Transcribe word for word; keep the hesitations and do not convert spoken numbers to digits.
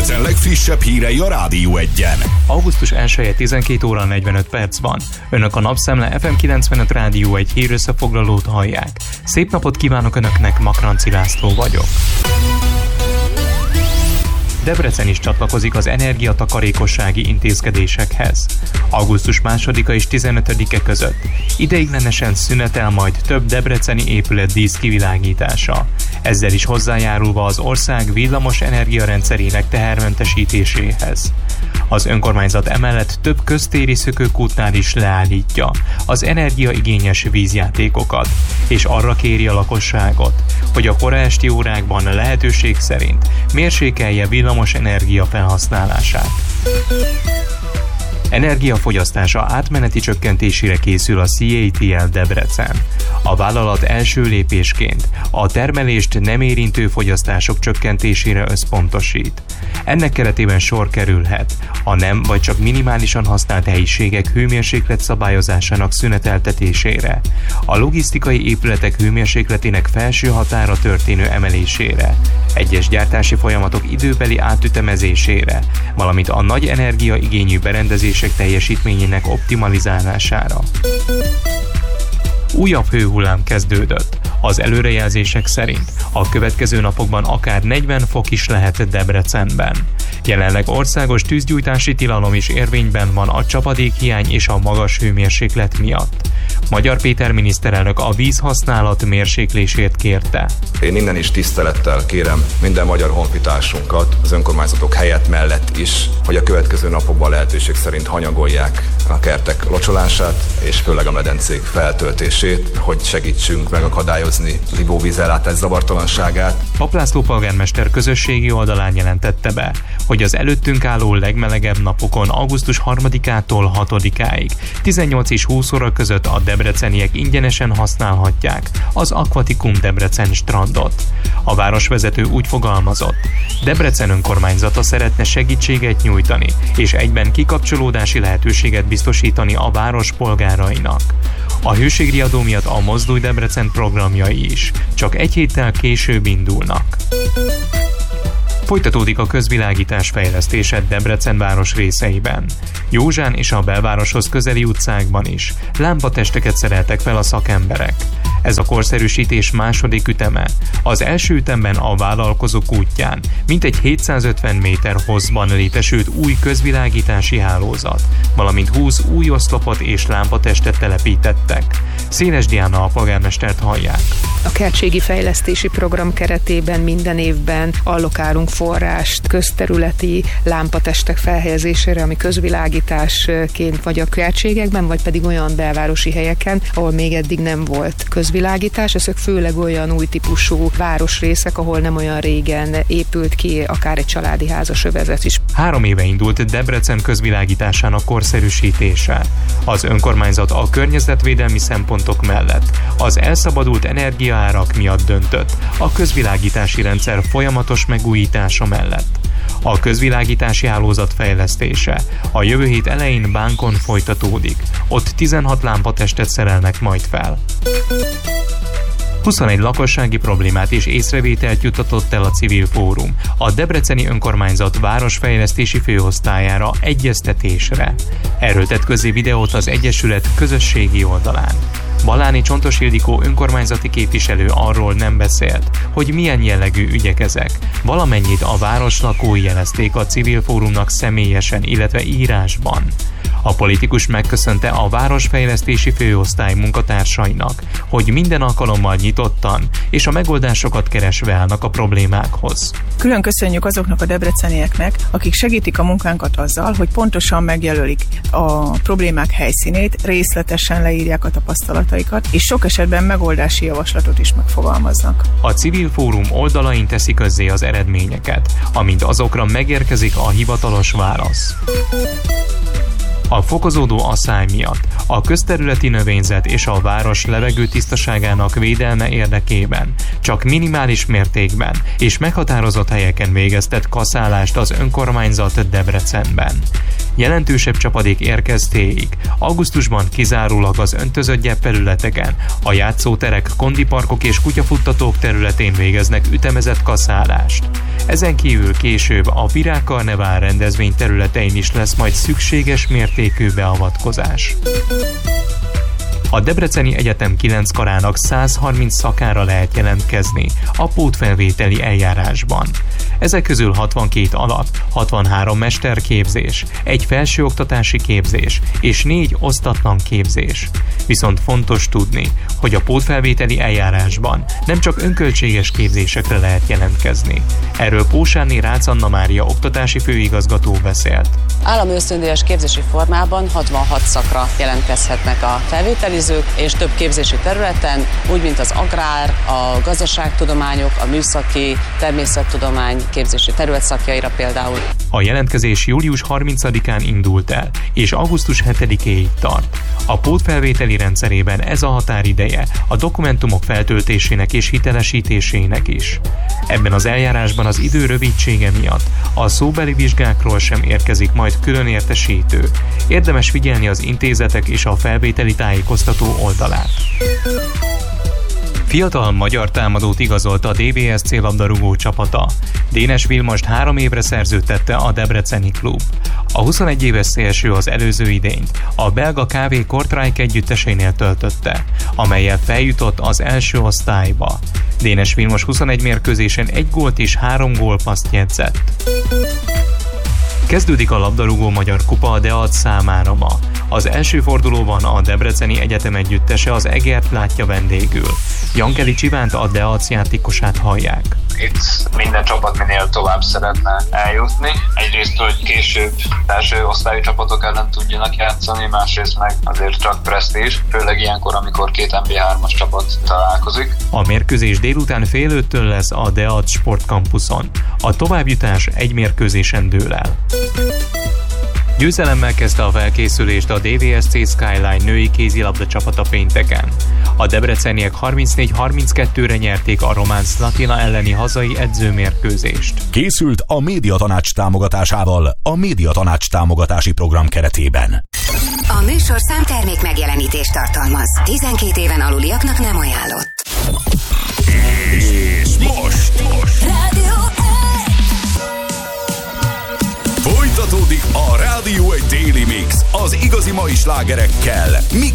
Debrecen legfrissebb hírei a Rádió Egyen. augusztus elseje tizenkét óra negyvenöt perc van. Önök a Napszemle ef em kilencvenöt Rádió egy hírösszefoglalót hallják. Szép napot kívánok Önöknek, Makranci László vagyok. Debrecen is csatlakozik az energiatakarékossági intézkedésekhez. augusztus másodika és tizenötödike között ideiglenesen szünetel majd több debreceni épület díszkivilágítása, ezzel is hozzájárulva az ország villamos energiarendszerének tehermentesítéséhez. Az önkormányzat emellett több köztéri szökőkútnál is leállítja az energiaigényes vízjátékokat, és arra kéri a lakosságot, hogy a kora esti órákban lehetőség szerint mérsékelje villamos energia felhasználását. Energiafogyasztása átmeneti csökkentésére készül a cé á té el Debrecen. A vállalat első lépésként a termelést nem érintő fogyasztások csökkentésére összpontosít. Ennek keretében sor kerülhet a nem vagy csak minimálisan használt helyiségek hőmérséklet szabályozásának szüneteltetésére, a logisztikai épületek hőmérsékletének felső határa történő emelésére, egyes gyártási folyamatok időbeli átütemezésére, valamint a nagy energiaigényű berendezések teljesítményének optimalizálására. Újabb hőhullám kezdődött. Az előrejelzések szerint a következő napokban akár negyven fok is lehet Debrecenben. Jelenleg országos tűzgyújtási tilalom is érvényben van a csapadékhiány és a magas hőmérséklet miatt. Magyar Péter miniszterelnök a vízhasználat mérséklését kérte. Én innen is tisztelettel kérem minden magyar honfitársunkat, az önkormányzatok helyett mellett is, hogy a következő napokban lehetőség szerint hanyagolják a kertek locsolását, és főleg a medencék feltöltését, hogy segítsünk megakadályozni ivóvízellátás zavartalanságát. Pap László polgármester közösségi oldalán jelentette be, hogy az előttünk álló legmelegebb napokon augusztus harmadikától hatodikáig tizennyolc és húsz óra között a debreceniek ingyenesen használhatják az Aquaticum Debrecen strandot. A városvezető úgy fogalmazott: Debrecen önkormányzata szeretne segítséget nyújtani, és egyben kikapcsolódási lehetőséget biztosítani a város polgárainak. A hőségriadó miatt a Mozdulj Debrecen programjai is csak egy héttel később indulnak. Folytatódik a közvilágítás fejlesztése Debrecen város részeiben. Józsán és a belvároshoz közeli utcákban is lámpatesteket szereltek fel a szakemberek. Ez a korszerűsítés második üteme. Az első ütemben a Vállalkozók útján mintegy hétszázötven méter hosszban létesült új közvilágítási hálózat, valamint húsz új oszlopot és lámpatestet telepítettek. Széles Diana a polgármestert hallják. A kertségi fejlesztési program keretében minden évben allokálunk forrást közterületi lámpatestek felhelyezésére, ami közvilágításként vagy a kertségekben, vagy pedig olyan belvárosi helyeken, ahol még eddig nem volt közvilágítás. Ezek főleg olyan új típusú városrészek, ahol nem olyan régen épült ki akár egy családi házas övezet is. Három éve indult Debrecen közvilágításának korszerűsítése. Az önkormányzat a környezetvédelmi szempontok mellett az elszabadult energiaárak miatt döntött a közvilágítási rendszer folyamatos megújítása mellett. A közvilágítási hálózat fejlesztése a jövő hét elején Bánkon folytatódik, ott tizenhat lámpatestet szerelnek majd fel. huszonegy lakossági problémát és észrevételt juttatott el a Civil Fórum a Debreceni Önkormányzat városfejlesztési főosztályára egyeztetésre. Erről tett közzé videót az Egyesület közösségi oldalán. Baláni Csontos Ildikó önkormányzati képviselő arról nem beszélt, hogy milyen jellegű ügyek ezek. Valamennyit a város lakói jelezték a Civil Fórumnak személyesen, illetve írásban. A politikus megköszönte a városfejlesztési főosztály munkatársainak, hogy minden alkalommal nyitottan és a megoldásokat keresve állnak a problémákhoz. Külön köszönjük azoknak a debrecenieknek, akik segítik a munkánkat azzal, hogy pontosan megjelölik a problémák helyszínét, részletesen leírják a tapasztalataikat, és sok esetben megoldási javaslatot is megfogalmaznak. A Civil Fórum oldalain teszi közzé az eredményeket, amint azokra megérkezik a hivatalos válasz. A fokozódó asszály miatt a közterületi növényzet és a város levegő tisztaságának védelme érdekében csak minimális mértékben és meghatározott helyeken végeztet kaszálást az önkormányzat Debrecenben. Jelentősebb csapadék érkeztéig. Augusztusban kizárólag az öntözött gyepfelületeken, a játszóterek, kondiparkok és kutyafuttatók területén végeznek ütemezett kaszálást. Ezen kívül később a Virágkarnevál rendezvény területein is lesz majd szükséges mértékű beavatkozás. A Debreceni Egyetem kilenc karának száz harminc szakára lehet jelentkezni a pótfelvételi eljárásban. Ezek közül hatvankét alap, hatvanhárom mesterképzés, egy felsőoktatási képzés és négy osztatlan képzés. Viszont fontos tudni, hogy a pótfelvételi eljárásban nem csak önköltséges képzésekre lehet jelentkezni. Erről Pósánné Rácz Anna Mária oktatási főigazgató beszélt. Állami ösztöndíjas képzési formában hatvanhat szakra jelentkezhetnek a felvételizők, és több képzési területen, úgy mint az agrár, a gazdaságtudományok, a műszaki, természettudomány képzési területszakjaira például. A jelentkezés július harmincadikán indult el, és augusztus hetedikéig tart. A pótfelvételi rendszerében ez a határideje a dokumentumok feltöltésének és hitelesítésének is. Ebben az eljárásban az idő rövidsége miatt a szóbeli vizsgákról sem érkezik majd külön értesítő. Érdemes figyelni az intézetek és a felvételi tájékoztató oldalát. Fiatal magyar támadót igazolt a dé vé es cé labdarúgó csapata. Dénes Vilmost három évre szerződtette a Debreceni klub. A huszonegy éves szélső az előző idényt a belga ká vé Kortrijk együttesénél töltötte, amellyel feljutott az első osztályba. Dénes Vilmos huszonegy mérkőzésen egy gólt és három gólpasszt jegyzett. Kezdődik a labdarúgó magyar kupa a Deac számára ma. Az első fordulóban a Debreceni Egyetem együttese az Egert látja vendégül. Jankeli Csivánt, a Deac játékosát hallják. Itt minden csapat minél tovább szeretne eljutni. Egyrészt, hogy később első osztályú csapatok ellen tudjanak játszani, másrészt meg azért csak presztízs, főleg ilyenkor, amikor két en bé hármas csapat találkozik. A mérkőzés délután fél öttől lesz a Deac Sportkampuszon. A továbbjutás egy mérkőzésen dől el. Győzelemmel kezdte a felkészülést a dé vé es cé Skyline női kézilabda csapata pénteken. A debreceniek harmincnégy harminckettőre nyerték a román Slatina elleni hazai edzőmérkőzést. Készült a Médiatanács támogatásával a Médiatanács támogatási program keretében. A műsorszám termék megjelenítést tartalmaz. tizenkét éven aluliaknak nem ajánlott. És most, most. Rádió Folytatódik a Rádió egy Daily Mix az igazi mai slágerekkel, mix